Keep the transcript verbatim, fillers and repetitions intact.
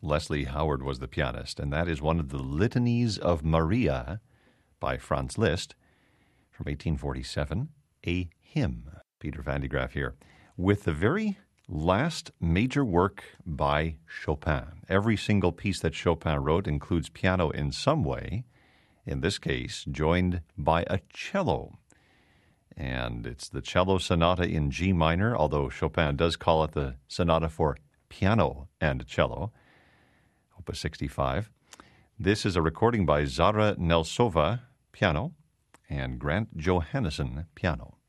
Leslie Howard was the pianist, and that is one of the Litanies of Maria by Franz Liszt from eighteen forty-seven, a hymn. Peter Van de Graaff here, with the very last major work by Chopin. Every single piece that Chopin wrote includes piano in some way, in this case, joined by a cello. And it's the cello sonata in G minor, although Chopin does call it the sonata for piano and cello, Opus sixty-five. This is a recording by Zara Nelsova, piano, and Grant Johannesson, piano.